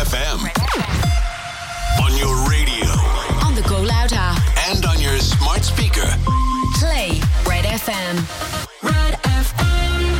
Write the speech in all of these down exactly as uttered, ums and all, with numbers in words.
F M. On your radio. On the Go Loud app. And on your smart speaker. Play Red F M. Red F M.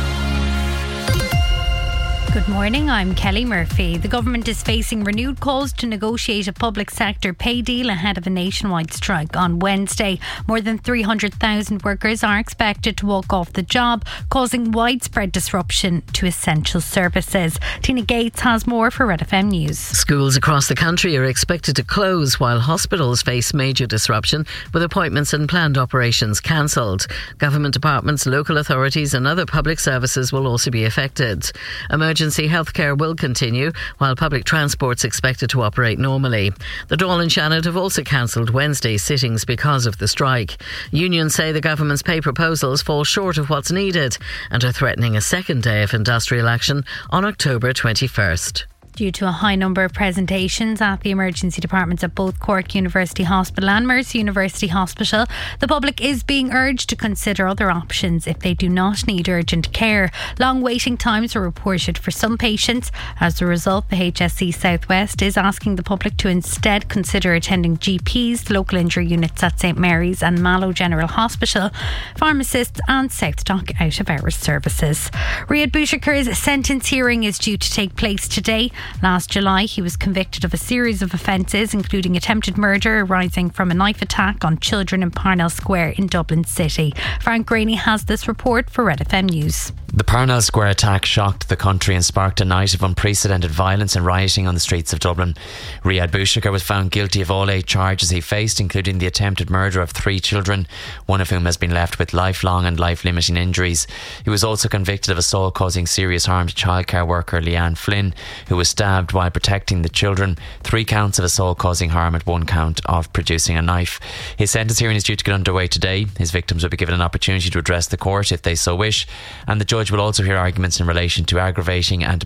Good morning, I'm Kelly Murphy. The government is facing renewed calls to negotiate a public sector pay deal ahead of a nationwide strike on Wednesday. More than three hundred thousand workers are expected to walk off the job, causing widespread disruption to essential services. Tina Gates has more for Red F M News. Schools across the country are expected to close while hospitals face major disruption, with appointments and planned operations cancelled. Government departments, local authorities and other public services will also be affected. Emergency healthcare will continue, while public transport's expected to operate normally. The Dáil and Shannon have also cancelled Wednesday's sittings because of the strike. Unions say the government's pay proposals fall short of what's needed and are threatening a second day of industrial action on October twenty-first. Due to a high number of presentations at the emergency departments at both Cork University Hospital and Mercy University Hospital, the public is being urged to consider other options if they do not need urgent care. Long waiting times are reported for some patients. As a result, the H S C Southwest is asking the public to instead consider attending G Ps, local injury units at St Mary's and Mallow General Hospital, pharmacists and South Dock out of hours services. Riyad Bouchacre's sentence hearing is due to take place today. Last July, he was convicted of a series of offences, including attempted murder arising from a knife attack on children in Parnell Square in Dublin City. Frank Graney has this report for Red F M News. The Parnell Square attack shocked the country and sparked a night of unprecedented violence and rioting on the streets of Dublin. Riyad Bouchacre was found guilty of all eight charges he faced, including the attempted murder of three children, one of whom has been left with lifelong and life-limiting injuries. He was also convicted of assault causing serious harm to childcare worker Leanne Flynn, who was stabbed while protecting the children, three counts of assault causing harm and one count of producing a knife. His sentence hearing is due to get underway today. His victims will be given an opportunity to address the court if they so wish, and the judge will also hear arguments in relation to aggravating and